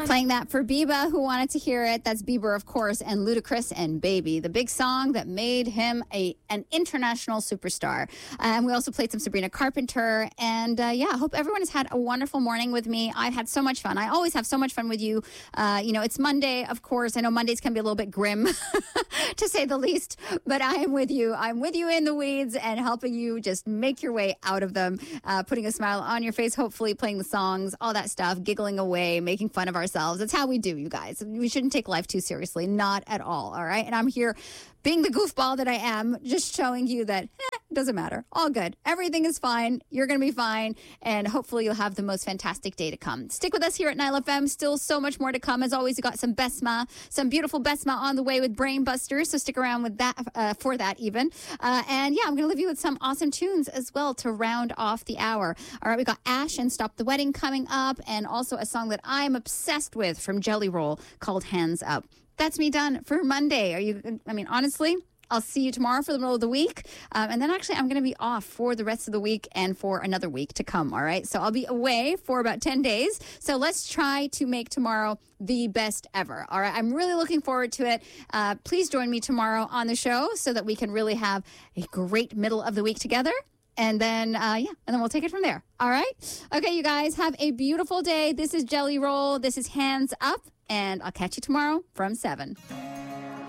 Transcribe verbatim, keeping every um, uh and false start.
Playing that for Biba, who wanted to hear it. That's Bieber, of course, and Ludacris and Baby, the big song that made him a an international superstar. And um, we also played some Sabrina Carpenter. And uh, yeah, I hope everyone has had a wonderful morning with me. I've had so much fun. I always have so much fun with you. Uh, you know, it's Monday, of course. I know Mondays can be a little bit grim, to say the least. But I am with you. I'm with you in the weeds and helping you just make your way out of them, uh, putting a smile on your face, hopefully playing the songs, all that stuff, giggling away, making fun of ourselves. It's how we do, you guys. We shouldn't take life too seriously. Not at all, all right? And I'm here being the goofball that I am, just showing you that eh, it doesn't matter. All good. Everything is fine. You're going to be fine. And hopefully you'll have the most fantastic day to come. Stick with us here at Nile F M. Still so much more to come. As always, we got some Besma, some beautiful Besma on the way with Brain Busters. So stick around with that uh, for that even. Uh, and yeah, I'm going to leave you with some awesome tunes as well to round off the hour. All right, we got Ash and Stop the Wedding coming up, and also a song that I'm obsessed with from Jelly Roll called Hands Up. That's me done for Monday. Are you, I mean, honestly, I'll see you tomorrow for the middle of the week. Um, and then actually I'm going to be off for the rest of the week and for another week to come. All right. So I'll be away for about ten days. So let's try to make tomorrow the best ever. All right. I'm really looking forward to it. Uh, please join me tomorrow on the show so that we can really have a great middle of the week together. And then, uh, yeah, and then we'll take it from there. All right. Okay, you guys, have a beautiful day. This is Jelly Roll. This is Hands Up. And I'll catch you tomorrow from seven.